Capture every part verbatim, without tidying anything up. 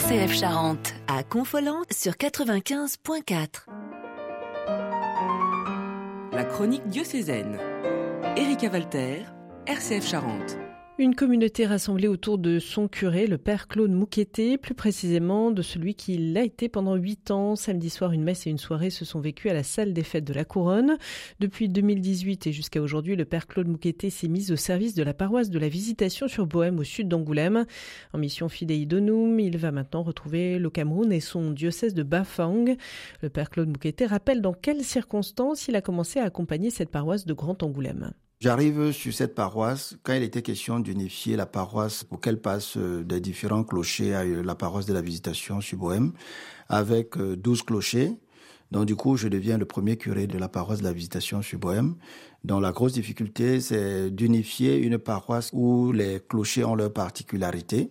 C F Charente. À Confolens sur quatre-vingt-quinze virgule quatre. La chronique diocésaine. Erika Walter, R C F Charente. Une communauté rassemblée autour de son curé, le père Claude Mouqueté, plus précisément de celui qui l'a été pendant huit ans. Samedi soir, une messe et une soirée se sont vécues à la salle des fêtes de la Couronne. Depuis deux mille dix-huit et jusqu'à aujourd'hui, le père Claude Mouqueté s'est mis au service de la paroisse de la Visitation sur Bohême au sud d'Angoulême. En mission Fidei Donum, il va maintenant retrouver le Cameroun et son diocèse de Bafang. Le père Claude Mouqueté rappelle dans quelles circonstances il a commencé à accompagner cette paroisse de Grand Angoulême. J'arrive sur cette paroisse quand il était question d'unifier la paroisse pour qu'elle passe des différents clochers à la paroisse de la Visitation sur Bohême avec douze clochers. Donc du coup, je deviens le premier curé de la paroisse de la Visitation sur Bohême. Donc la grosse difficulté, c'est d'unifier une paroisse où les clochers ont leurs particularités.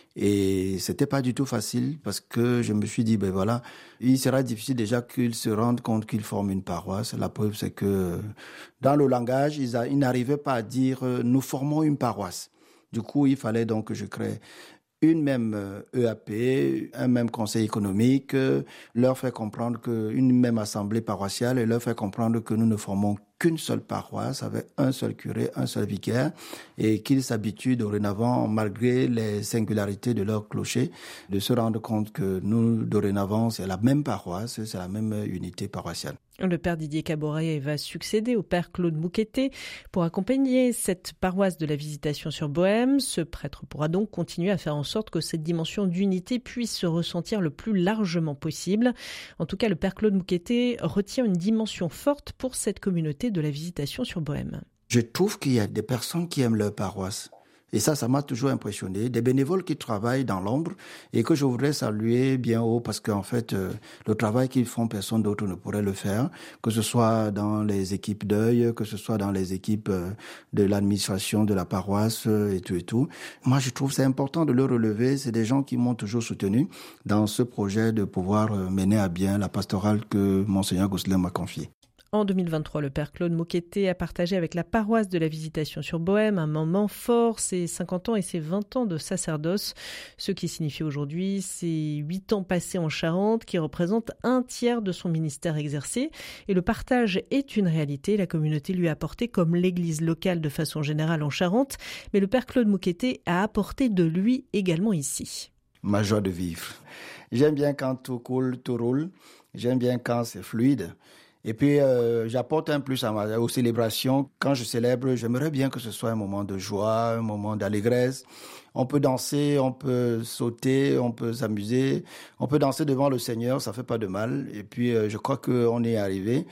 Et c'était pas du tout facile parce que je me suis dit, ben voilà, il sera difficile déjà qu'ils se rendent compte qu'ils forment une paroisse. La preuve, c'est que dans le langage, ils, a, ils n'arrivaient pas à dire « nous formons une paroisse ». Du coup, il fallait donc que je crée une même E A P, un même conseil économique, leur faire comprendre qu'une même assemblée paroissiale et leur faire comprendre que nous ne formons qu'une seule paroisse avec un seul curé, un seul vicaire et qu'ils s'habituent dorénavant, malgré les singularités de leur clocher, de se rendre compte que nous, dorénavant, c'est la même paroisse, c'est la même unité paroissiale. Le père Didier Caboret va succéder au père Claude Mouqueté pour accompagner cette paroisse de la Visitation sur Bohême. Ce prêtre pourra donc continuer à faire en sorte que cette dimension d'unité puisse se ressentir le plus largement possible. En tout cas, le père Claude Mouqueté retient une dimension forte pour cette communauté de la Visitation sur Bohême. Je trouve qu'il y a des personnes qui aiment leur paroisse. Et ça, ça m'a toujours impressionné. Des bénévoles qui travaillent dans l'ombre et que je voudrais saluer bien haut parce qu'en fait, euh, le travail qu'ils font, personne d'autre ne pourrait le faire. Que ce soit dans les équipes d'œil, que ce soit dans les équipes euh, de l'administration de la paroisse euh, et tout et tout. Moi, je trouve que c'est important de le relever. C'est des gens qui m'ont toujours soutenu dans ce projet de pouvoir euh, mener à bien la pastorale que Monseigneur Gosselin m'a confiée. En deux mille vingt-trois, le père Claude Mouqueté a partagé avec la paroisse de la Visitation sur Bohême un moment fort, ses cinquante ans et ses vingt ans de sacerdoce. Ce qui signifie aujourd'hui ses huit ans passés en Charente, qui représentent un tiers de son ministère exercé. Et le partage est une réalité. La communauté lui a apporté comme l'église locale de façon générale en Charente. Mais le père Claude Mouqueté a apporté de lui également ici. Ma joie de vivre. J'aime bien quand tout coule, tout roule. J'aime bien quand c'est fluide. Et puis, euh, j'apporte un plus à ma, aux célébrations. Quand je célèbre, j'aimerais bien que ce soit un moment de joie, un moment d'allégresse. On peut danser, on peut sauter, on peut s'amuser. On peut danser devant le Seigneur, ça fait pas de mal. Et puis, euh, je crois qu'on est arrivé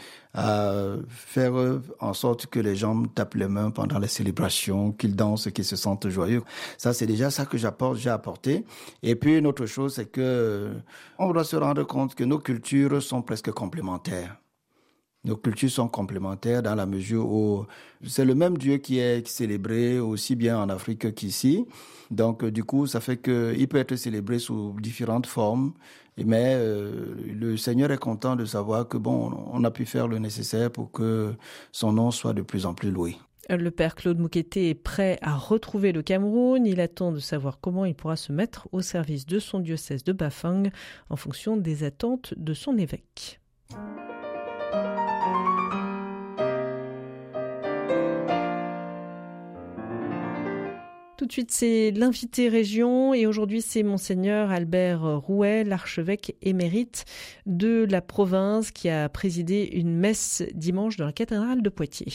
à faire en sorte que les gens tapent les mains pendant les célébrations, qu'ils dansent, qu'ils se sentent joyeux. Ça, c'est déjà ça que j'apporte, j'ai apporté. Et puis, une autre chose, c'est que on doit se rendre compte que nos cultures sont presque complémentaires. Nos cultures sont complémentaires dans la mesure où c'est le même Dieu qui est célébré aussi bien en Afrique qu'ici. Donc, du coup, ça fait qu'il peut être célébré sous différentes formes. Mais euh, le Seigneur est content de savoir que bon, on a pu faire le nécessaire pour que son nom soit de plus en plus loué. Le père Claude Mouqueté est prêt à retrouver le Cameroun. Il attend de savoir comment il pourra se mettre au service de son diocèse de Bafang en fonction des attentes de son évêque. Tout de suite, c'est l'invité région et aujourd'hui, c'est Monseigneur Albert Rouet, l'archevêque émérite de la province qui a présidé une messe dimanche dans la cathédrale de Poitiers.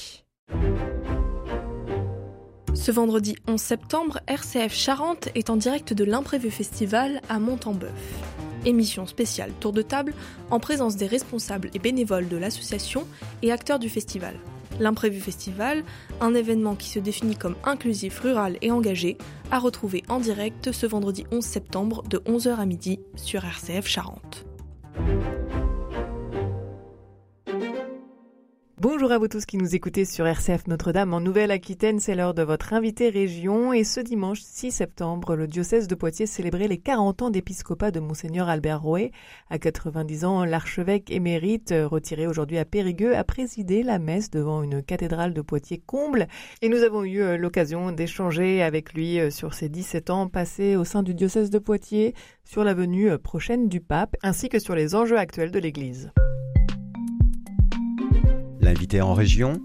Ce vendredi onze septembre, R C F Charente est en direct de l'Imprévu Festival à Montembeuf. Émission spéciale tour de table en présence des responsables et bénévoles de l'association et acteurs du festival. L'Imprévu Festival, un événement qui se définit comme inclusif, rural et engagé, à retrouver en direct ce vendredi onze septembre de onze heures à midi sur R C F Charente. Bonjour à vous tous qui nous écoutez sur R C F Notre-Dame en Nouvelle-Aquitaine. C'est l'heure de votre invité région et ce dimanche six septembre, le diocèse de Poitiers célébrait les quarante ans d'épiscopat de Monseigneur Albert Roé. À quatre-vingt-dix ans, l'archevêque émérite, retiré aujourd'hui à Périgueux, a présidé la messe devant une cathédrale de Poitiers comble. Et nous avons eu l'occasion d'échanger avec lui sur ces dix-sept ans passés au sein du diocèse de Poitiers, sur la venue prochaine du pape, ainsi que sur les enjeux actuels de l'Église. L'invité en région,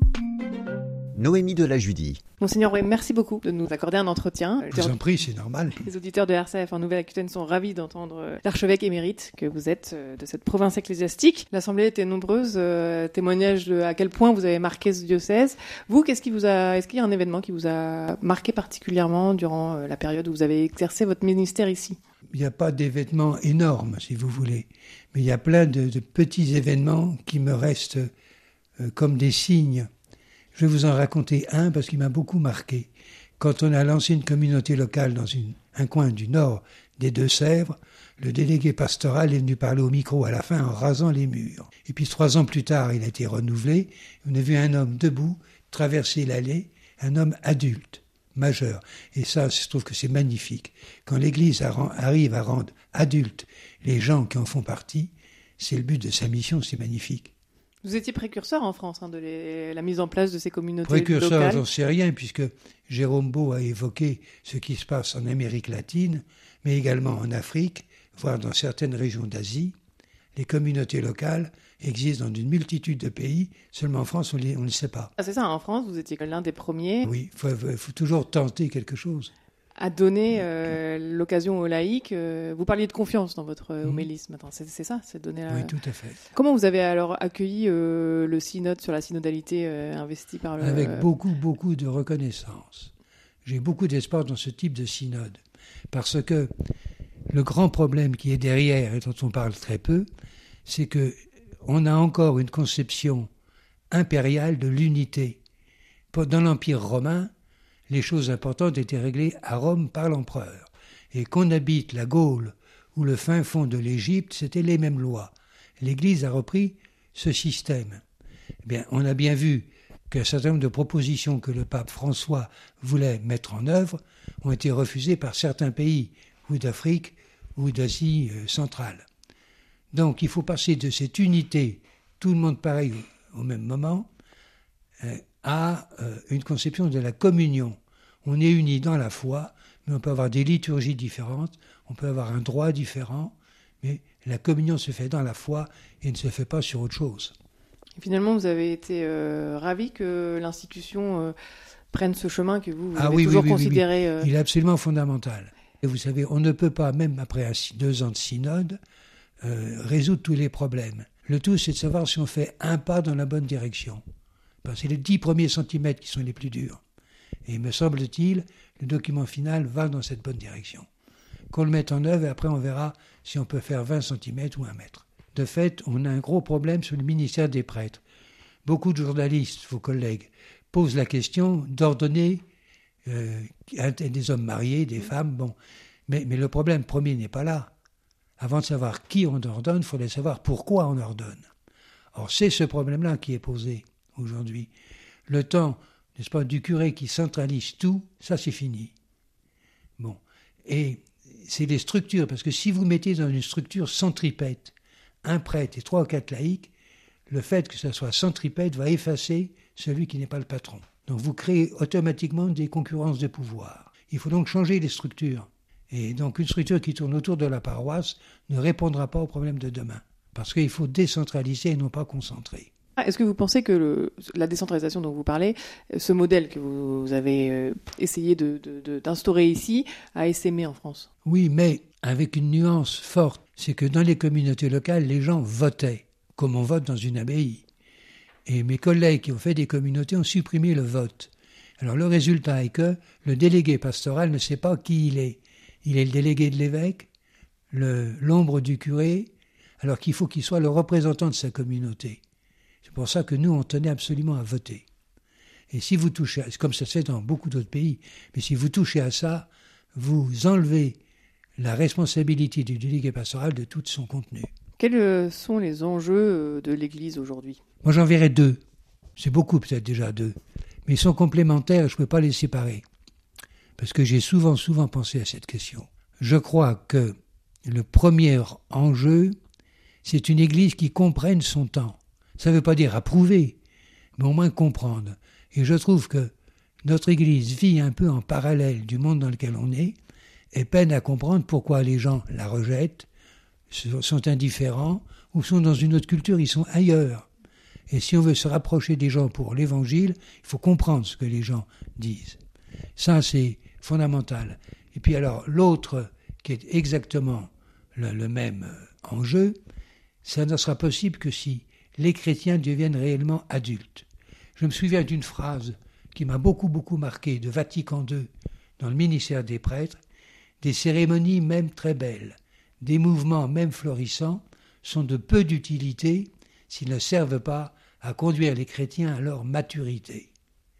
Noémie de la Judie. Monseigneur, merci beaucoup de nous accorder un entretien. Je vous en prie, c'est normal. Les auditeurs de R C F en Nouvelle-Aquitaine sont ravis d'entendre l'archevêque émérite que vous êtes de cette province ecclésiastique. L'Assemblée était nombreuse, euh, témoignage de à quel point vous avez marqué ce diocèse. Vous, qu'est-ce qui vous a, est-ce qu'il y a un événement qui vous a marqué particulièrement durant la période où vous avez exercé votre ministère ici ? Il n'y a pas d'événement énorme, si vous voulez, mais il y a plein de, de petits événements qui me restent euh, comme des signes. Je vais vous en raconter un parce qu'il m'a beaucoup marqué. Quand on a lancé une communauté locale dans une, un coin du nord des Deux-Sèvres, le délégué pastoral est venu parler au micro à la fin en rasant les murs. Et puis trois ans plus tard, il a été renouvelé. On a vu un homme debout traverser l'allée, un homme adulte, majeur. Et ça, je trouve que c'est magnifique. Quand l'Église arrive à rendre adultes les gens qui en font partie, c'est le but de sa mission, c'est magnifique. Vous étiez précurseur en France hein, de les, la mise en place de ces communautés précurseur, locales. J'en sais rien, puisque Jérôme Beau a évoqué ce qui se passe en Amérique latine, mais également en Afrique, voire dans certaines régions d'Asie. Les communautés locales existent dans une multitude de pays, seulement en France, on ne le sait pas. Ah, c'est ça, en France, vous étiez l'un des premiers. Oui, il faut, faut toujours tenter quelque chose. À donner euh, l'occasion aux laïcs. Euh, vous parliez de confiance dans votre euh, homélie ce matin, c'est, c'est ça, c'est donner la... Oui, tout à fait. Comment vous avez alors accueilli euh, le synode sur la synodalité euh, investi par le... Avec beaucoup, beaucoup de reconnaissance. J'ai beaucoup d'espoir dans ce type de synode, parce que le grand problème qui est derrière, et dont on parle très peu, c'est que on a encore une conception impériale de l'unité. Dans l'Empire romain, les choses importantes étaient réglées à Rome par l'empereur. Et qu'on habite la Gaule ou le fin fond de l'Égypte, c'était les mêmes lois. L'Église a repris ce système. Eh bien, on a bien vu qu'un certain nombre de propositions que le pape François voulait mettre en œuvre ont été refusées par certains pays, ou d'Afrique ou d'Asie centrale. Donc il faut passer de cette unité, tout le monde pareil au même moment, euh, à euh, une conception de la communion. On est unis dans la foi, mais on peut avoir des liturgies différentes, on peut avoir un droit différent, mais la communion se fait dans la foi et ne se fait pas sur autre chose. Et finalement, vous avez été euh, ravi que l'institution euh, prenne ce chemin que vous, vous ah, avez oui, toujours oui, oui, considéré... Oui, oui. Il est absolument fondamental. Et vous savez, on ne peut pas, même après un, deux ans de synode, euh, résoudre tous les problèmes. Le tout, c'est de savoir si on fait un pas dans la bonne direction. Parce que c'est les dix premiers centimètres qui sont les plus durs. Et me semble-t-il, le document final va dans cette bonne direction. Qu'on le mette en œuvre et après on verra si on peut faire vingt centimètres ou un mètre. De fait, on a un gros problème sur le ministère des prêtres. Beaucoup de journalistes, vos collègues, posent la question d'ordonner euh, des hommes mariés, des femmes. Bon, mais, mais le problème premier n'est pas là. Avant de savoir qui on ordonne, il faudrait savoir pourquoi on ordonne. Or, c'est ce problème-là qui est posé aujourd'hui. Le temps, n'est-ce pas, du curé qui centralise tout, ça c'est fini. Bon, et c'est les structures, parce que si vous mettez dans une structure centripète un prêtre et trois ou quatre laïcs, le fait que ça soit centripète va effacer celui qui n'est pas le patron. Donc vous créez automatiquement des concurrences de pouvoir. Il faut donc changer les structures. Et donc une structure qui tourne autour de la paroisse ne répondra pas aux problèmes de demain. Parce qu'il faut décentraliser et non pas concentrer. Est-ce que vous pensez que le, la décentralisation dont vous parlez, ce modèle que vous avez essayé de, de, de, d'instaurer ici, a essaimé en France ? Oui, mais avec une nuance forte. C'est que dans les communautés locales, les gens votaient, comme on vote dans une abbaye. Et mes collègues qui ont fait des communautés ont supprimé le vote. Alors le résultat est que le délégué pastoral ne sait pas qui il est. Il est le délégué de l'évêque, le, l'ombre du curé, alors qu'il faut qu'il soit le représentant de sa communauté. C'est pour ça que nous, on tenait absolument à voter. Et si vous touchez, comme ça se fait dans beaucoup d'autres pays, mais si vous touchez à ça, vous enlevez la responsabilité du délégué pastoral de tout son contenu. Quels sont les enjeux de l'Église aujourd'hui ? Moi, j'en verrais deux. c'est beaucoup peut-être déjà deux, mais ils sont complémentaires, je ne peux pas les séparer. Parce que j'ai souvent, souvent pensé à cette question. Je crois que le premier enjeu, c'est une Église qui comprenne son temps. Ça ne veut pas dire approuver, mais au moins comprendre. Et je trouve que notre Église vit un peu en parallèle du monde dans lequel on est et peine à comprendre pourquoi les gens la rejettent, sont indifférents ou sont dans une autre culture, ils sont ailleurs. Et si on veut se rapprocher des gens pour l'Évangile, il faut comprendre ce que les gens disent. Ça, c'est fondamental. Et puis alors, l'autre, qui est exactement le, le même enjeu, ça ne sera possible que si les chrétiens deviennent réellement adultes. Je me souviens d'une phrase qui m'a beaucoup, beaucoup marqué de Vatican deux, dans le ministère des prêtres, des cérémonies même très belles, des mouvements même florissants, sont de peu d'utilité s'ils ne servent pas à conduire les chrétiens à leur maturité.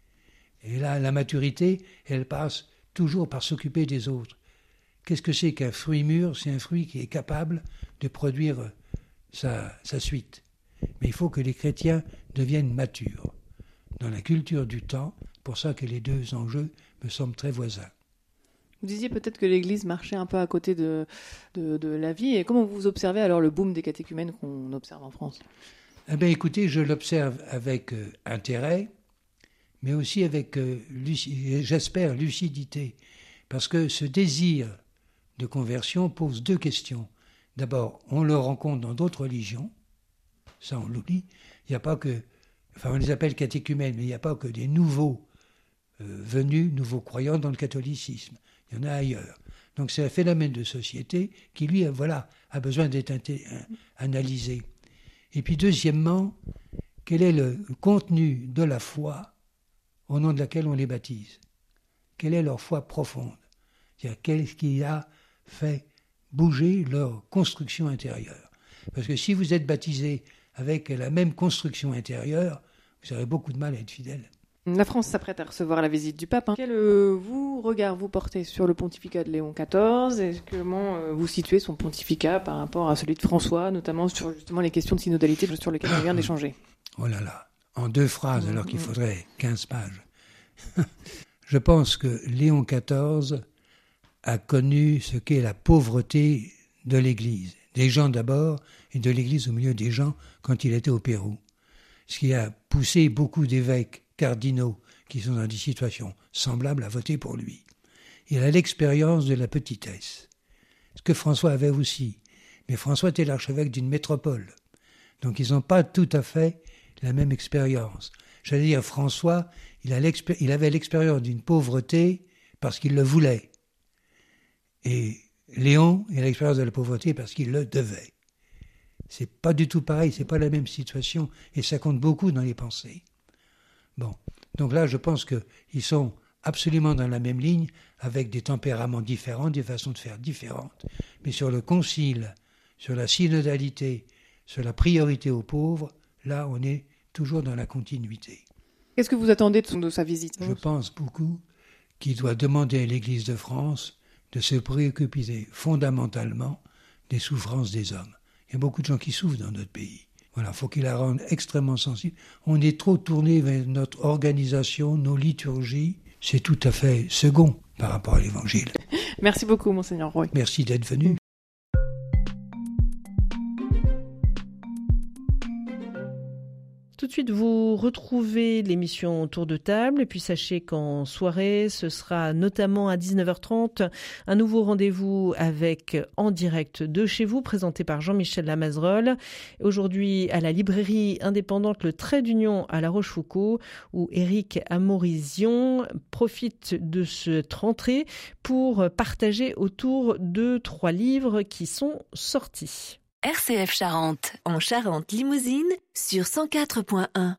Et là, la maturité, elle passe toujours par s'occuper des autres. Qu'est-ce que c'est qu'un fruit mûr? C'est un fruit qui est capable de produire sa, sa suite. Mais il faut que les chrétiens deviennent matures dans la culture du temps, pour ça que les deux enjeux me semblent très voisins. Vous disiez peut-être que l'Église marchait un peu à côté de, de, de la vie. Et comment vous observez alors le boom des catéchumènes qu'on observe en France? Eh bien, écoutez, je l'observe avec euh, intérêt, mais aussi avec, euh, luci- j'espère, lucidité. Parce que ce désir de conversion pose deux questions. D'abord, on le rencontre dans d'autres religions. Ça, on l'oublie. Il n'y a pas que... Enfin, on les appelle catéchumènes, mais il n'y a pas que des nouveaux euh, venus, nouveaux croyants dans le catholicisme. Il y en a ailleurs. Donc c'est un phénomène de société qui, lui, voilà, a besoin d'être inté- analysé. Et puis deuxièmement, quel est le contenu de la foi au nom de laquelle on les baptise? Quelle est leur foi profonde? C'est-à-dire, qu'est-ce qui a fait bouger leur construction intérieure? Parce que si vous êtes baptisé avec la même construction intérieure, vous aurez beaucoup de mal à être fidèle. La France s'apprête à recevoir la visite du pape. Hein. Quel euh, vous, regard vous portez sur le pontificat de Léon quatorze et comment euh, vous situez son pontificat par rapport à celui de François, notamment sur justement les questions de synodalité sur lesquelles on vient d'échanger? Oh là là, en deux phrases alors qu'il faudrait quinze pages. Je pense que Léon quatorze a connu ce qu'est la pauvreté de l'Église. Des gens d'abord, et de l'Église au milieu des gens quand il était au Pérou. Ce qui a poussé beaucoup d'évêques cardinaux qui sont dans des situations semblables à voter pour lui. Il a l'expérience de la petitesse. Ce que François avait aussi. Mais François était l'archevêque d'une métropole. Donc ils n'ont pas tout à fait la même expérience. J'allais dire, François, il, a l'expé- il avait l'expérience d'une pauvreté parce qu'il le voulait. Et Léon, il a l'expérience de la pauvreté parce qu'il le devait. C'est pas du tout pareil, c'est pas la même situation, et ça compte beaucoup dans les pensées. Bon, donc là, je pense qu'ils sont absolument dans la même ligne, avec des tempéraments différents, des façons de faire différentes. Mais sur le concile, sur la synodalité, sur la priorité aux pauvres, là, on est toujours dans la continuité. Qu'est-ce que vous attendez de, son, de sa visite? Je pense beaucoup qu'il doit demander à l'Église de France de se préoccuper fondamentalement des souffrances des hommes. Il y a beaucoup de gens qui souffrent dans notre pays. Voilà, il faut qu'il la rende extrêmement sensible. On est trop tourné vers notre organisation, nos liturgies. C'est tout à fait second par rapport à l'Évangile. Merci beaucoup, Monseigneur Roy. Merci d'être venu. Tout de suite, vous retrouvez l'émission Tour de table et puis sachez qu'en soirée, ce sera notamment à dix-neuf heures trente un nouveau rendez-vous avec En direct de chez vous, présenté par Jean-Michel Lamazerolle. Aujourd'hui, à la librairie indépendante Le Trait d'Union à La Rochefoucauld, où Éric Amorizion profite de cette rentrée pour partager autour de trois livres qui sont sortis. R C F Charente, en Charente-Limousine, sur cent quatre point un.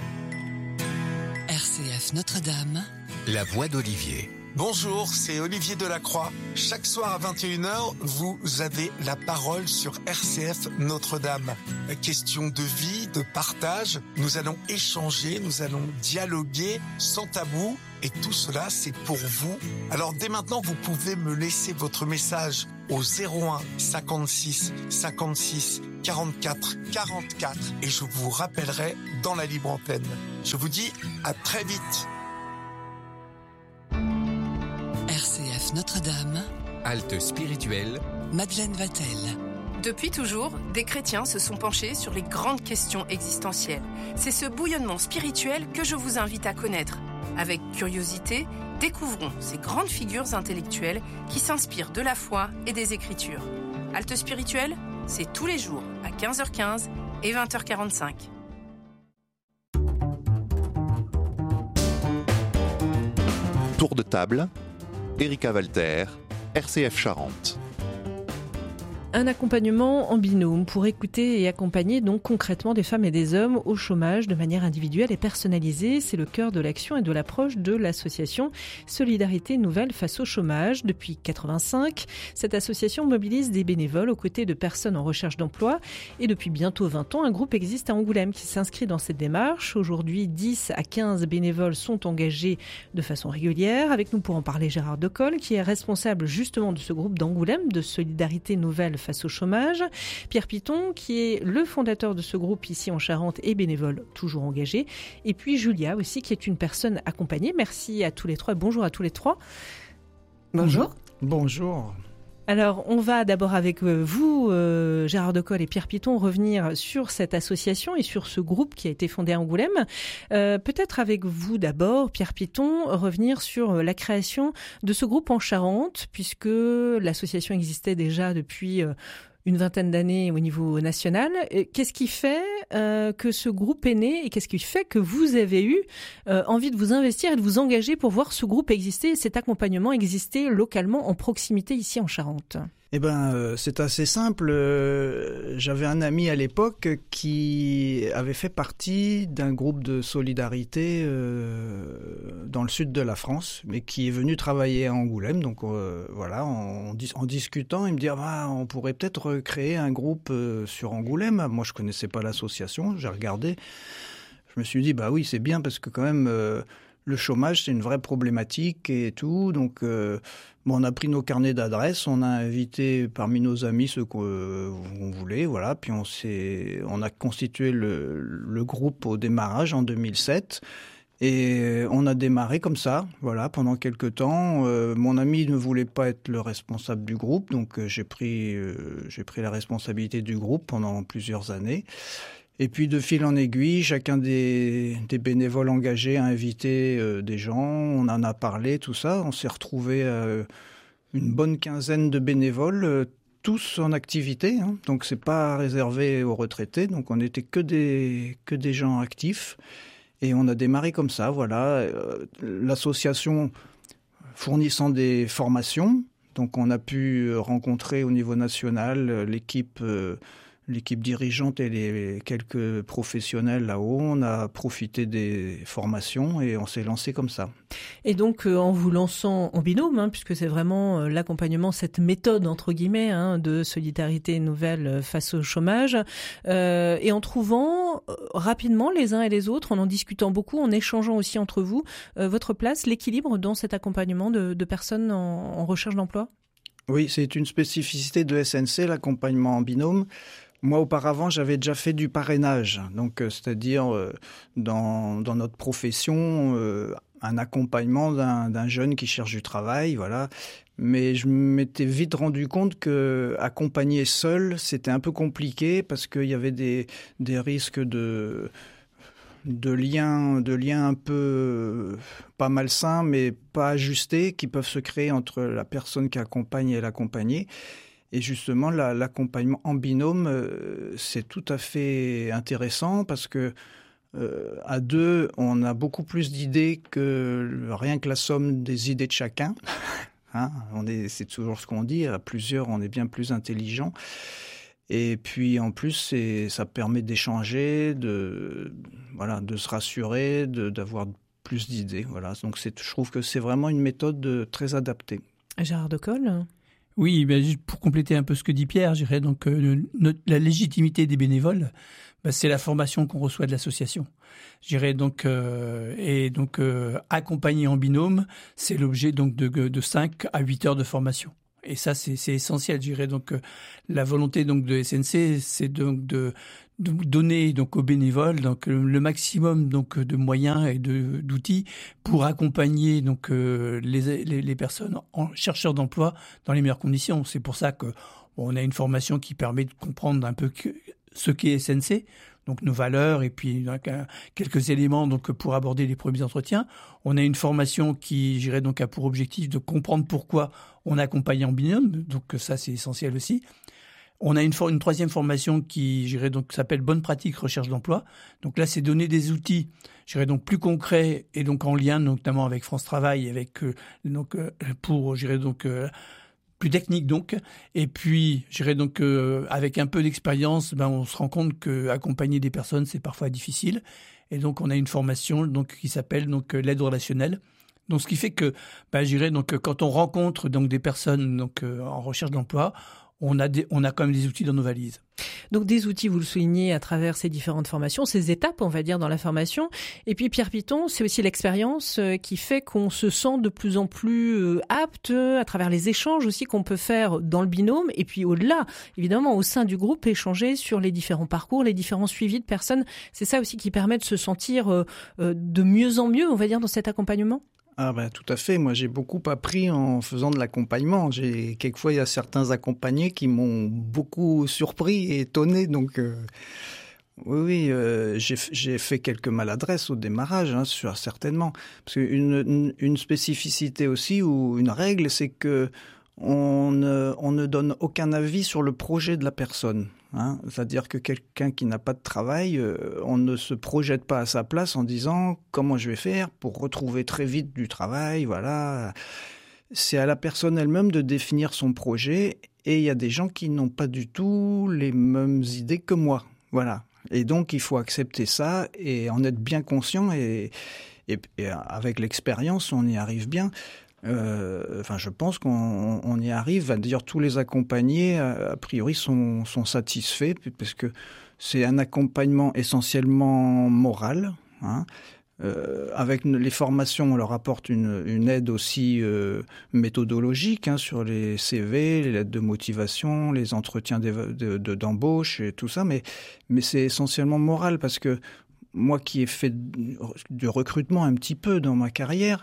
R C F Notre-Dame. La voix d'Olivier. Bonjour, c'est Olivier Delacroix. Chaque soir à vingt et une heures, vous avez la parole sur R C F Notre-Dame. Question de vie, de partage. Nous allons échanger, nous allons dialoguer sans tabou Et tout cela, c'est pour vous. Alors dès maintenant, vous pouvez me laisser votre message au zéro un cinquante-six cinquante-six quarante-quatre quarante-quatre et je vous rappellerai dans la libre antenne. Je vous dis à très vite. R C F Notre-Dame. Halte spirituelle. Madeleine Vatel. Depuis toujours, des chrétiens se sont penchés sur les grandes questions existentielles. C'est ce bouillonnement spirituel que je vous invite à connaître. Avec curiosité, découvrons ces grandes figures intellectuelles qui s'inspirent de la foi et des Écritures. Halte spirituelle, c'est tous les jours à quinze heures quinze et vingt heures quarante-cinq. Tour de table, Erika Walter, R C F Charente. Un accompagnement en binôme pour écouter et accompagner donc concrètement des femmes et des hommes au chômage de manière individuelle et personnalisée. C'est le cœur de l'action et de l'approche de l'association Solidarité Nouvelle face au chômage. Depuis quatre-vingt-cinq, cette association mobilise des bénévoles aux côtés de personnes en recherche d'emploi. Et depuis bientôt vingt ans, un groupe existe à Angoulême qui s'inscrit dans cette démarche. Aujourd'hui, dix à quinze bénévoles sont engagés de façon régulière. Avec nous pour en parler, Gérard Decol, qui est responsable justement de ce groupe d'Angoulême, de Solidarité Nouvelle face au chômage. Pierre Piton, qui est le fondateur de ce groupe ici en Charente et bénévole toujours engagé. Et puis Julia aussi, qui est une personne accompagnée. Merci à tous les trois. Bonjour à tous les trois. Bonjour. Bonjour. Alors, on va d'abord avec vous, euh, Gérard Decol et Pierre Piton, revenir sur cette association et sur ce groupe qui a été fondé à Angoulême. Euh, peut-être avec vous d'abord, Pierre Piton, revenir sur la création de ce groupe en Charente, puisque l'association existait déjà depuis euh, une vingtaine d'années au niveau national. Qu'est-ce qui fait euh, que ce groupe est né et qu'est-ce qui fait que vous avez eu euh, envie de vous investir et de vous engager pour voir ce groupe exister, cet accompagnement exister localement en proximité ici en Charente ? Eh ben, euh, c'est assez simple. Euh, j'avais un ami à l'époque qui avait fait partie d'un groupe de solidarité euh, dans le sud de la France, mais qui est venu travailler à Angoulême. Donc euh, voilà, en, en discutant, il me dit ah, on pourrait peut-être créer un groupe euh, sur Angoulême. Moi, je connaissais pas l'association. J'ai regardé. Je me suis dit bah oui, c'est bien parce que quand même. Euh, Le chômage, c'est une vraie problématique et tout. Donc, euh, bon, on a pris nos carnets d'adresses, on a invité parmi nos amis ceux qu'on euh, voulait, voilà. Puis on s'est, on a constitué le, le groupe au démarrage en deux mille sept. Et on a démarré comme ça, voilà, pendant quelques temps. Euh, mon ami ne voulait pas être le responsable du groupe, donc euh, j'ai pris, euh, j'ai pris la responsabilité du groupe pendant plusieurs années. Et puis de fil en aiguille, chacun des, des bénévoles engagés a invité euh, des gens, on en a parlé, tout ça. On s'est retrouvés euh, une bonne quinzaine de bénévoles, euh, tous en activité. Hein. Donc c'est pas réservé aux retraités, donc on n'était que des, que des gens actifs. Et on a démarré comme ça, voilà. Euh, l'association fournissant des formations, donc on a pu rencontrer au niveau national euh, l'équipe... Euh, l'équipe dirigeante et les quelques professionnels là-haut, on a profité des formations et on s'est lancé comme ça. Et donc, euh, en vous lançant en binôme, hein, puisque c'est vraiment euh, l'accompagnement, cette méthode, entre guillemets, hein, de solidarité nouvelle face au chômage, euh, et en trouvant euh, rapidement les uns et les autres, en en discutant beaucoup, en échangeant aussi entre vous, euh, votre place, l'équilibre dans cet accompagnement de, de personnes en, en recherche d'emploi ? Oui, c'est une spécificité de S N C, l'accompagnement en binôme. Moi, auparavant, j'avais déjà fait du parrainage, donc euh, c'est-à-dire euh, dans, dans notre profession, euh, un accompagnement d'un, d'un jeune qui cherche du travail, voilà. Mais je m'étais vite rendu compte que accompagner seul, c'était un peu compliqué parce qu'il y avait des, des risques de de liens, de liens un peu pas malsains, mais pas ajustés, qui peuvent se créer entre la personne qui accompagne et l'accompagné. Et justement, la, l'accompagnement en binôme, euh, c'est tout à fait intéressant parce que euh, à deux, on a beaucoup plus d'idées que rien que la somme des idées de chacun. hein, on est, c'est toujours ce qu'on dit. À plusieurs, on est bien plus intelligent. Et puis en plus, c'est, ça permet d'échanger, de, voilà, de se rassurer, de, d'avoir plus d'idées. Voilà. Donc c'est, je trouve que c'est vraiment une méthode très adaptée. Gérard Decol ? Oui, ben, pour compléter un peu ce que dit Pierre, je dirais donc euh, notre, la légitimité des bénévoles, ben, c'est la formation qu'on reçoit de l'association. Je dirais donc euh, et donc euh, accompagner en binôme, c'est l'objet donc de, de cinq à huit heures de formation. Et ça, c'est, c'est essentiel. Je dirais donc euh, la volonté donc de S N C, c'est donc de, de donner donc aux bénévoles donc le, le maximum donc de moyens et de d'outils pour accompagner donc euh, les, les les personnes en chercheurs d'emploi dans les meilleures conditions. C'est pour ça que bon, on a une formation qui permet de comprendre un peu que, ce qu'est S N C. Donc nos valeurs et puis donc, quelques éléments donc pour aborder les premiers entretiens. On a une formation qui, j'irais donc a pour objectif de comprendre pourquoi on accompagne en binôme. Donc ça c'est essentiel aussi. On a une, for- une troisième formation qui, j'irais donc s'appelle bonne pratique recherche d'emploi. Donc là c'est donner des outils, j'irais donc plus concrets et donc en lien notamment avec France Travail, avec euh, donc euh, pour j'irais donc euh, plus technique donc, et puis je dirais donc euh, avec un peu d'expérience, ben on se rend compte que accompagner des personnes c'est parfois difficile, et donc on a une formation donc qui s'appelle donc l'aide relationnelle. Donc ce qui fait que ben, je dirais donc quand on rencontre donc des personnes donc euh, en recherche d'emploi, on a des, on a quand même des outils dans nos valises. Donc des outils, vous le soulignez, à travers ces différentes formations, ces étapes, on va dire, dans la formation. Et puis Pierre Piton, c'est aussi l'expérience qui fait qu'on se sent de plus en plus apte, à travers les échanges aussi qu'on peut faire dans le binôme, et puis au-delà, évidemment, au sein du groupe, échanger sur les différents parcours, les différents suivis de personnes. C'est ça aussi qui permet de se sentir de mieux en mieux, on va dire, dans cet accompagnement ? Ah ben, tout à fait. Moi, j'ai beaucoup appris en faisant de l'accompagnement. J'ai quelquefois il y a certains accompagnés qui m'ont beaucoup surpris et étonné. Donc euh, oui, oui, euh, j'ai, j'ai fait quelques maladresses au démarrage, hein, sur, certainement. Parce qu'une une, une spécificité aussi ou une règle, c'est que on ne, on ne donne aucun avis sur le projet de la personne. Hein, c'est-à-dire que quelqu'un qui n'a pas de travail, euh, on ne se projette pas à sa place en disant comment je vais faire pour retrouver très vite du travail. Voilà, c'est à la personne elle-même de définir son projet. Et il y a des gens qui n'ont pas du tout les mêmes idées que moi. Voilà, et donc il faut accepter ça et en être bien conscient. Et, et, et avec l'expérience, on y arrive bien. Euh, enfin, je pense qu'on on y arrive. D'ailleurs, tous les accompagnés, a, a priori, sont, sont satisfaits parce que c'est un accompagnement essentiellement moral. Hein. Euh, avec les formations, on leur apporte une, une aide aussi euh, méthodologique, hein, sur les C V, les lettres de motivation, les entretiens de, de, d'embauche et tout ça. Mais, mais c'est essentiellement moral parce que moi qui ai fait du recrutement un petit peu dans ma carrière,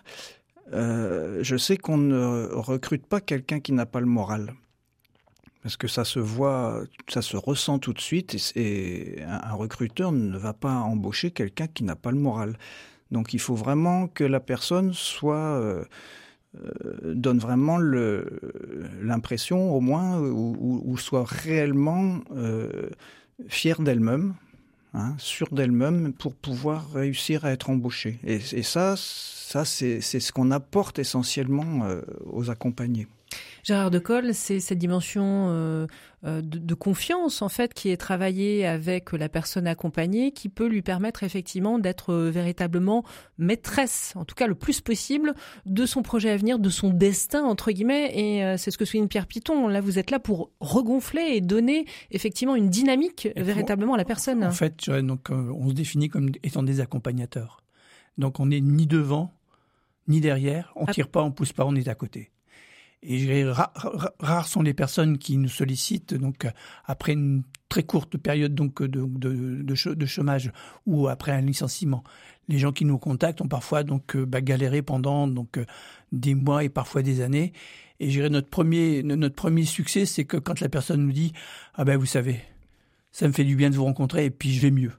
Euh, je sais qu'on ne recrute pas quelqu'un qui n'a pas le moral. Parce que ça se voit, ça se ressent tout de suite. Et, et un, un recruteur ne va pas embaucher quelqu'un qui n'a pas le moral. Donc il faut vraiment que la personne soit, euh, euh, donne vraiment le, l'impression au moins, ou, ou, ou soit réellement euh, fière d'elle-même. Hein, sûre d'elle-même pour pouvoir réussir à être embauchée. Et, et ça, ça c'est, c'est ce qu'on apporte essentiellement euh, aux accompagnés. Gérard Decolle, c'est cette dimension euh, de, de confiance en fait qui est travaillée avec la personne accompagnée, qui peut lui permettre effectivement d'être véritablement maîtresse, en tout cas le plus possible, de son projet à venir, de son destin entre guillemets. Et euh, c'est ce que souligne Pierre Piton. Là, vous êtes là pour regonfler et donner effectivement une dynamique et véritablement à la personne. En fait, donc euh, on se définit comme étant des accompagnateurs. Donc on n'est ni devant ni derrière. On tire pas, on pousse pas, on est à côté. Et rares ra, ra, sont les personnes qui nous sollicitent donc après une très courte période donc de, de, de, de chômage ou après un licenciement. Les gens qui nous contactent ont parfois donc bah, galéré pendant donc des mois et parfois des années. Et je dirais notre premier notre premier succès, c'est que quand la personne nous dit ah ben vous savez, ça me fait du bien de vous rencontrer et puis je vais mieux.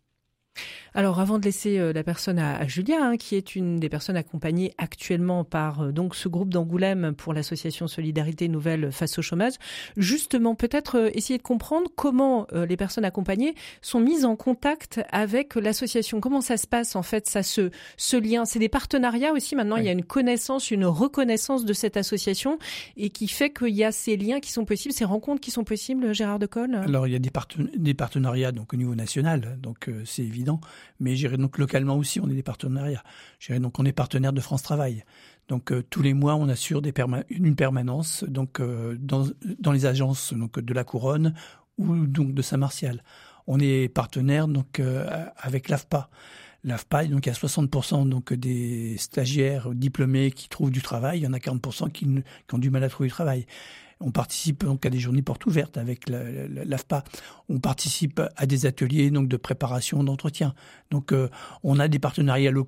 Alors, avant de laisser euh, la personne à, à Julia, hein, qui est une des personnes accompagnées actuellement par euh, donc ce groupe d'Angoulême pour l'association Solidarité Nouvelle face au chômage, justement, peut-être euh, essayer de comprendre comment euh, les personnes accompagnées sont mises en contact avec l'association. Comment ça se passe, en fait, ça se, ce lien? C'est des partenariats aussi. Maintenant, oui. Il y a une connaissance, une reconnaissance de cette association et qui fait qu'il y a ces liens qui sont possibles, ces rencontres qui sont possibles, Gérard Decolle? Alors, il y a des, parten- des partenariats donc, au niveau national, donc euh, c'est évident. mais j'irai donc localement aussi, on est des partenariats. J'irai donc on est partenaire de France Travail. Donc euh, tous les mois, on assure des perma- une permanence donc euh, dans, dans les agences donc de la Couronne ou donc de Saint-Martial. On est partenaire donc euh, avec l'A F P A. L'A F P A, donc il y a soixante pour cent donc des stagiaires diplômés qui trouvent du travail, il y en a quarante pour cent qui, ne, qui ont du mal à trouver du travail. On participe donc à des journées portes ouvertes avec la, la, l'A F P A. On participe à des ateliers donc de préparation d'entretien. Donc euh, on a des partenariats locaux